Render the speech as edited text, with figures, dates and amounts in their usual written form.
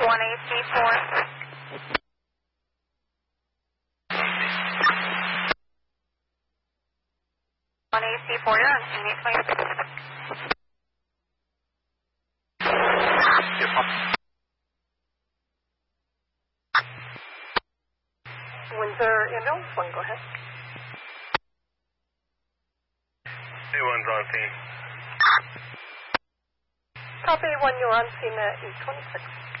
1AC4. 1AC4, you're on scene 826. Windsor ambulance, one, go ahead. A1's on scene. Copy, one, you're on scene at 826.